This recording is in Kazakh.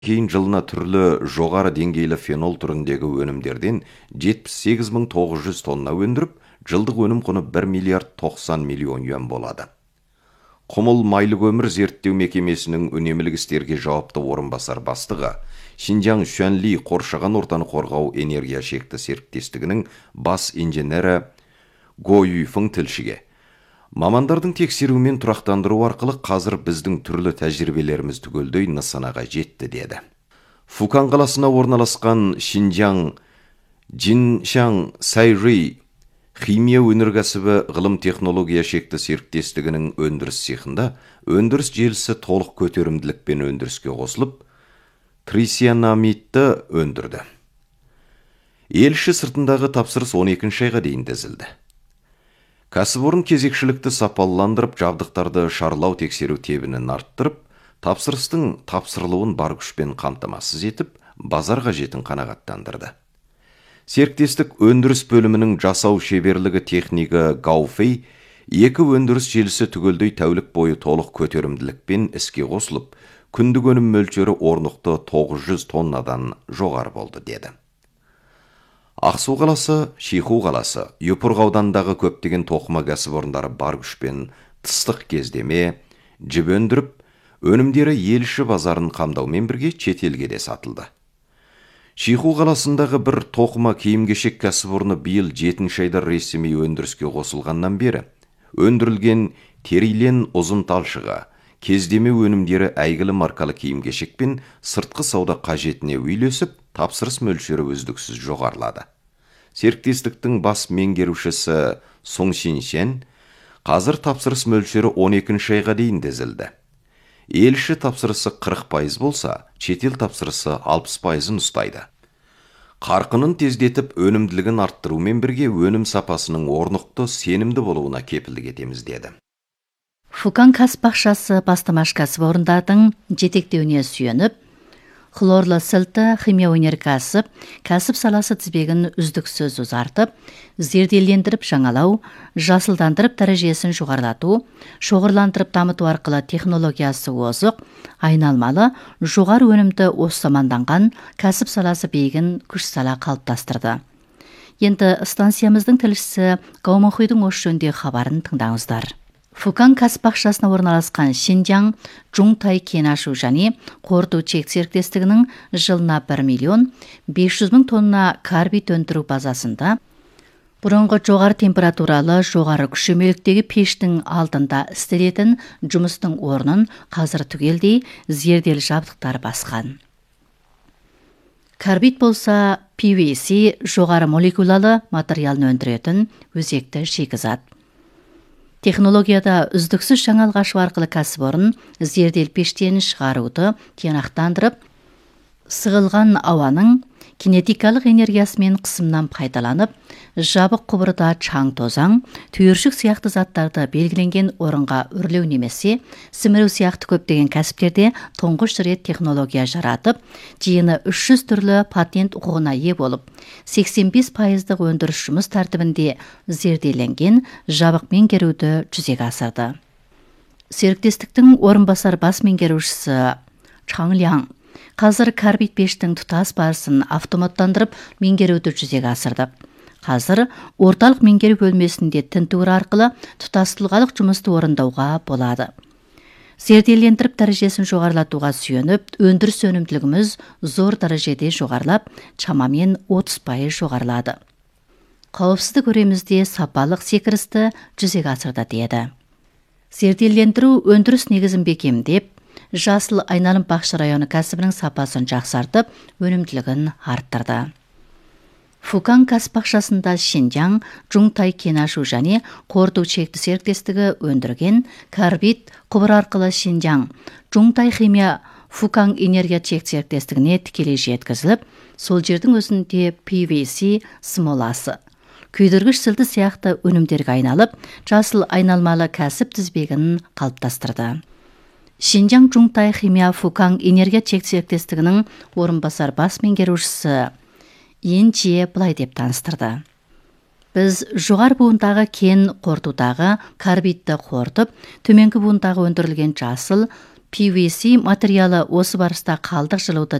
Кейін жылына түрлі жоғары деңгейлі фенол түріндегі өнімдерден 78.900 тонна өндіріп, жылдық өнім құны 1 миллиард 90 миллион юан болады. Құмыл майлы көмір зерттеу мекемесінің үнемділік істерге жауапты орынбасар бастығы, Шинжаң Шуанли қоршаған ортаны қорғау энергия шекті серіктестігінің бас инженері Го Юйфың тілшіге: мамандардың тексерумен тұрақтандыру арқылы қазір біздің түрлі тәжірибелеріміз түгелдей нысанаға жетті деді. Фукан қаласына орналасқан Шинжаң Jinshang Сайри химия өнеркәсібі ғылым технология шекті серіктестігінің өндіріс цехында өндіріс желісі толық көтерімділікпен өндіріске қосылып, трисианамидті өндірді. Елші сыртындағы тапсырыс 12 айға дейін тізілді. Кәсіпорын кезекшілікті сапаландырып, жабдықтарды шарлау тексеру тебінін арттырып, тапсырыстың тапсырылуын бар күшпен қамтамасыз етіп, базарға жетін қанағаттандырды. Серіктестік өндіріс бөлімінің жасау шеберлігі технигі Гауфей екі өндіріс желісі түгелдей тәулік бойы толық көтерімділікпен іске қосылып, күндік өнім мөлшері орнықты 900 тоннадан жоғары болды деді. Ақсу қаласы, Шиху қаласы, Юпырғы аудандағы көптеген тоқыма кәсіпорындары бар күшпен тыстық кездеме, жіп өндіріп, өнімдері елші базарын қамдаумен бірге шетелге де сатылды. Шиху қаласындағы бір тоқыма киім-кешек кәсіпорны биыл 7 айда ресми өндіріске қосылғаннан бері өндірілген терилен ұзын талшығы, кездеме өнімдері әйгілі маркалы киім-кешек пен сыртқы сауда қажетіне үйлесіп, тапсырыс мөлшері үздіксіз жоғарылады. Серіктестіктің бас меңгерушісі Соң Шиншен қазір тапсырыс мөлшері 12 айға дейін тізілді. Елші тапсырысы 40% болса, шетел тапсырысы 60%-ын ұстайды. Қарқынын тездетіп, өнімділігін арттырумен бірге өнім сапасының орнықты, сенімді болуына кепілдік етеміз деді. Фукан кәсіпбақшасы бастамаш кәсіпорындардың жетектеуіне сүйеніп, хлорлы сілті химия өнеркәсіп кәсіп саласы тізбегін үздіксіз ұзартып, зерделендіріп жаңалау, жасылдандырып дәрежесін жоғарылату, шоғырландырып дамыту арқылы технологиясы озық, айналмалы, жоғары өнімді осы заманданған кәсіп саласы бейгін күш сала қалыптастырды. Енді станциямыздың тілшісі Гаумахуйдың осы жөнінде хабарын тыңдаңыздар. Фукан кәсіпбақшасына орналасқан Шинжаң Жуңтай кен ашу және қорыту чек серіктестігінің жылына 1 миллион 500 мың тонна карбид өндіру базасында бұрынғы жоғары температуралы, жоғары күшемеліктегі пештің алдында істелетін жұмыстың орнын қазір түгелдей зерделі жабдықтар басқан. Карбид болса PVC жоғары молекулалы материалын өндіретін өзекті шикізат. Технологияда үздіксіз жаңалық ашу арқылы кәсіпорын зердел пештен шығаруды тиянақтандырып, сығылған ауаның кинетикалық энергиясымен қысымнан пайдаланып, жабық құбырда чаң тозаң, түйіршік сияқты заттарды белгіленген орынға үрлеу немесе сіміру сияқты көптеген кәсіптерде тұңғыш рет технология жаратып, жиыны 300 түрлі патент құқығына ие болып, 85%-ық өндіріс жұмыс тәртібінде зерделенген жабық меңгеруді жүзеге асырды. Серіктестіктің орынбасар бас меңгерушісі Чаң Ляң қазір карбид пештің тұтас барысын автоматтандырып меңгеруді жүзеге асырды. Қазір орталық меңгеру бөлмесінде тінтуір арқылы тұтас тұлғалық жұмысты орындауға болады. Зерделендіріп дәрежесін жоғарылатуға сүйеніп, өндіріс өнімділігіміз зор дәрежеде жоғарылап, шамамен 30% жоғарылады. Қауіпсіздік өремізде сапалық секірісті жүзеге асырды деді. Зерделендіру өндіріс негізін бекемдеп, жасыл айналым бақшы районы кәсібінің сапасын жақсартып, өнімділігін арттырды. Фукан кәсіпбақшасында Шинжаң Жуңтай кен ашу және қорыту чекті серіктестігі өндірген карбид құбыр арқылы Шинжаң Жуңтай химия Фукан энергия чек серіктестігіне тікелей жеткізіліп, сол жердің өзінде PVC смоласы, күйдіргіш сілті сияқты өнімдерге айналып, жасыл айналмалы кәсіп тізбегін қалыптастырды. Шинжаң Жуңтай химия Фукан энергия чек серіктестігінің орынбасар бас меңгерушісі Енчие былай деп таныстырды. Біз жоғары буындағы кен қорытудағы карбидті қорытып, төменгі буындағы өндірілген жасыл PVC материалы осы барыста қалдық жылуды